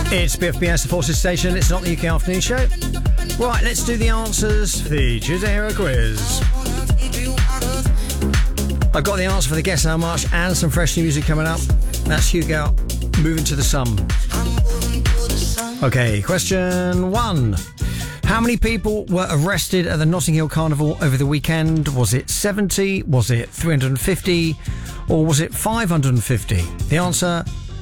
It's BFBS, the Forces Station. It's not the UK Afternoon Show. Right, let's do the answers for the Tuesday Hero Quiz. I've got the answer for the Guess How Much and some fresh new music coming up. That's Hugo, Moving to the Sun. Okay, question 1. How many people were arrested at the Notting Hill Carnival over the weekend? Was it 70? Was it 350? Or was it 550? The answer,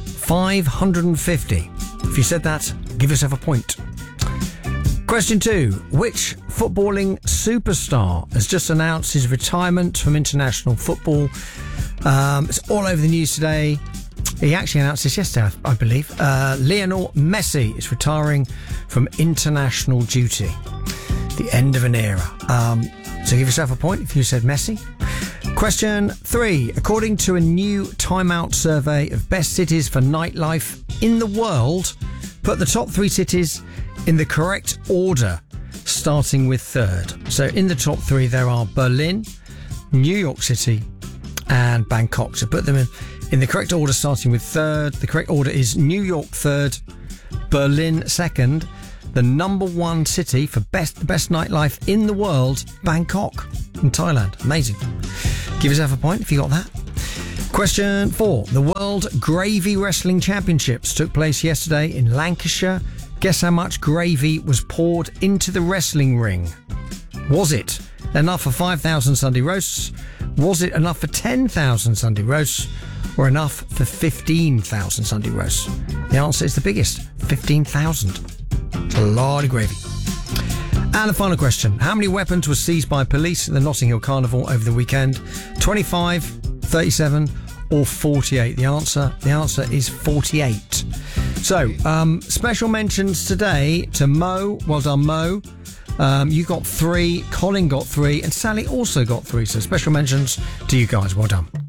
550. If you said that, give yourself a point. Question 2. Which footballing superstar has just announced his retirement from international football? It's all over the news today. He actually announced this yesterday, I believe. Lionel Messi is retiring from international duty. The end of an era. So give yourself a point if you said Messi. Question 3. According to a new Time Out survey of best cities for nightlife in the world, put the top 3 cities in the correct order, starting with third. So in the top 3 there are Berlin, New York City and Bangkok. So put them in the correct order, starting with third. The correct order is New York third, Berlin second, the number 1 city for the best nightlife in the world, Bangkok in Thailand. Amazing. Give yourself a point if you got that. Question 4. The World Gravy Wrestling Championships took place yesterday in Lancashire. Guess how much gravy was poured into the wrestling ring? Was it enough for 5,000 Sunday roasts? Was it enough for 10,000 Sunday roasts? Or enough for 15,000 Sunday roasts? The answer is the biggest, 15,000. It's a lot of gravy. And the final question. How many weapons were seized by police at the Notting Hill Carnival over the weekend? 25, 37 or 48? The answer is 48. So, special mentions today to Mo. Well done, Mo. You got 3, Colin got 3, and Sally also got 3. So special mentions to you guys. Well done.